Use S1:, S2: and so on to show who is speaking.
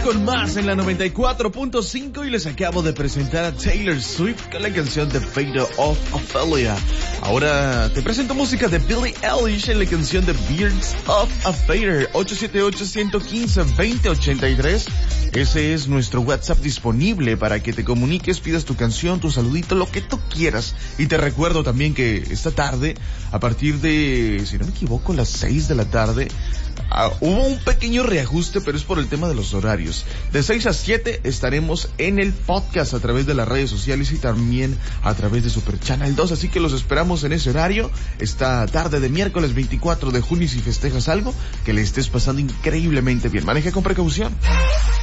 S1: con más en la 94.5 y les acabo de presentar a Taylor Swift con la canción The Fate of Ophelia. Ahora te presento música de Billie Eilish en la canción The Birds of a Feather. 878-115-2083. Ese es nuestro WhatsApp disponible para que te comuniques, pidas tu canción, tu saludito, lo que tú quieras. Y te recuerdo también que esta tarde, a partir de, si no me equivoco, las 6 de la tarde, hubo un pequeño reajuste, pero es por el tema de los horarios. De 6 a 7 estaremos en el podcast a través de las redes sociales y también a través de Super Channel 2. Así que los esperamos en ese horario esta tarde de miércoles 24 de junio. Y si festejas algo, que le estés pasando increíblemente bien. Maneja con precaución.